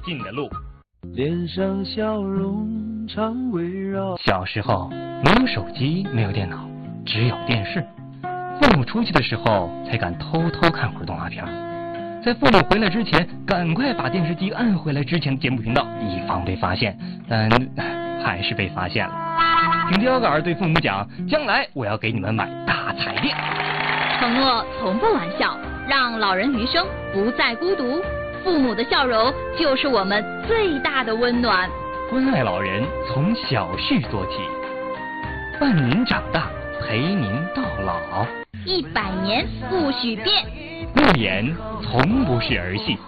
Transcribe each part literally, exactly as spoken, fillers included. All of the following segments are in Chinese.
进的路。 脸上笑容常围绕。 小时候没有手机，没有电脑，只有电视。父母出去的时候才敢偷偷看会儿动画片，在父母回来之前赶快把电视机按回来之前的节目频道，以防被发现，但还是被发现了。凭秧歌对父母讲，将来我要给你们买大彩电。 承诺从不玩笑，让老人余生不再孤独。父母的笑容就是我们最大的温暖。 关爱老人从小事做起，伴您长大，陪您到老。 一百年不许变， 诺言从不是儿戏。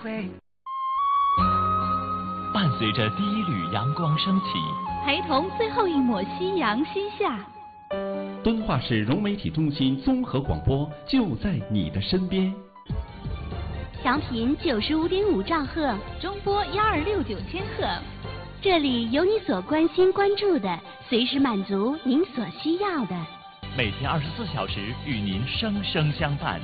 伴随着第一缕阳光升起， 陪同最后一抹夕阳西下。 敦化市融媒体中心综合广播就在你的身边。 调频九十五点五兆赫， 中波幺二六九千赫。 这里有你所关心关注的，随时满足您所需要的。 每天二十四小时与您生生相伴。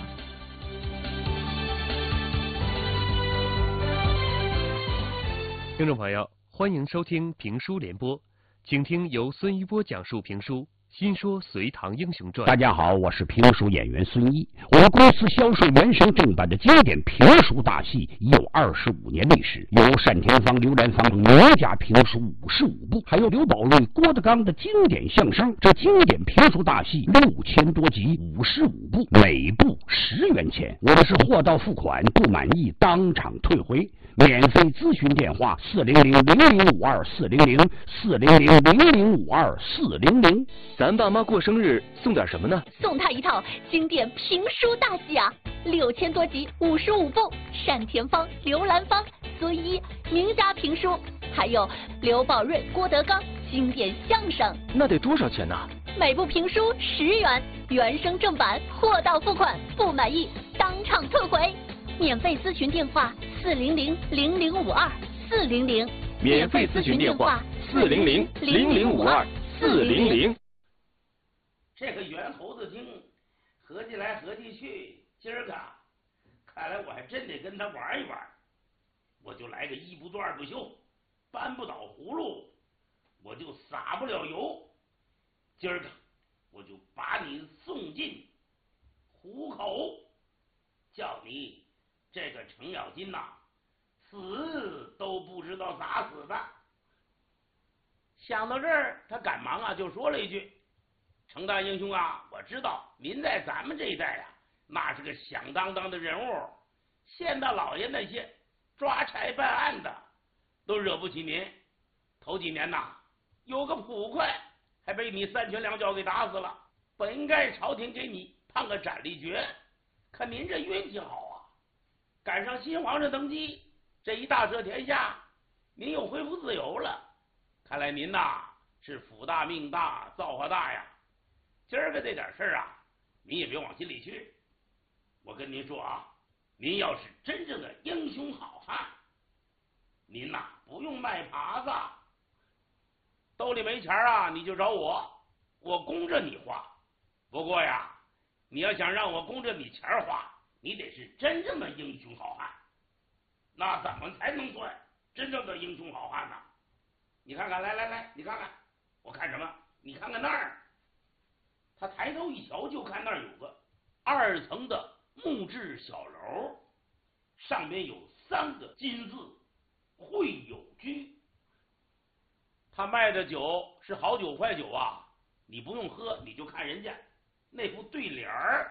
听众朋友，欢迎收听评书联播，请听由孙一波讲述评书《新说隋唐英雄传》。 大家好，我是评书演员孙一。我们公司销售原声正版的经典评书大戏已有二十五年历史，有单田芳、刘兰芳名家评书五十五部，还有刘宝瑞、郭德纲的经典相声。这经典评书大戏六千多集，五十五部，每部十元钱。我们是货到付款，不满意当场退回。免费咨询电话：四零零零零五二四零零四零零零零五二四零零。 咱爸妈过生日送点什么呢？ 送他一套经典评书大戏啊，六千多集，五十五部，单田芳、刘兰芳、孙一名家评书，还有刘宝瑞、郭德纲经典相声。 那得多少钱呢？ 每部评书十元，原声正版，货到付款，不满意当场退回。免费咨询电话：四零零零零五二四零零。 免费咨询电话：四零零零零五二四零零。 这个猿猴子精合计来合计去，今儿个看来我还真得跟他玩一玩。我就来个一不做二不休，搬不倒葫芦我就撒不了油。今儿个我就把你送进虎口，叫你这个程咬金呐、啊，死都不知道咋死的。想到这儿，他赶忙啊就说了一句：“程大英雄啊，我知道您在咱们这一代啊，那是个响当当的人物，县大老爷那些抓差办案的都惹不起您。头几年呐，有个捕快还被你三拳两脚给打死了，本应该朝廷给你判个斩立决，可您这运气好啊，赶上新皇上登基，这一大赦天下，您又恢复自由了。看来您呐是福大命大，造化大呀。今儿个这点事儿啊，您也别往心里去。我跟您说啊，您要是真正的英雄好汉，您呐不用卖耙子，兜里没钱啊，你就找我，我供着你花。不过呀，你要想让我供着你钱花，你得是真正的英雄好汉。那怎么才能算真正的英雄好汉呢？你看看，来来来，你看看，我看什么？你看看那儿。他抬头一瞧，就看那儿有个二层的木质小楼，上面有三个金字“会友居”。他卖的酒是好酒坏酒啊，你不用喝，你就看人家那副对联儿，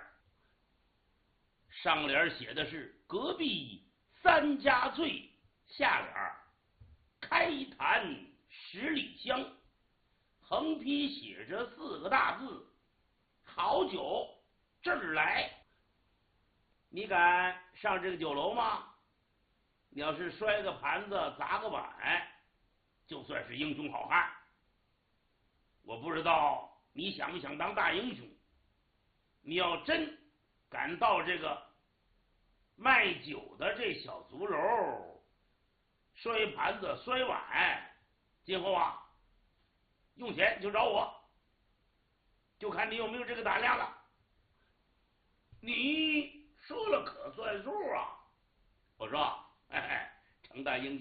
上联写的是隔壁三家醉，下联开坛十里香，横批写着四个大字：好酒这儿来。你敢上这个酒楼吗？你要是摔个盘子砸个碗，就算是英雄好汉。我不知道你想不想当大英雄。你要真敢到这个卖酒的这小竹楼摔盘子摔碗，今后啊用钱就找我，就看你有没有这个胆量了。你说了可算数啊！我说，哎，程大英雄。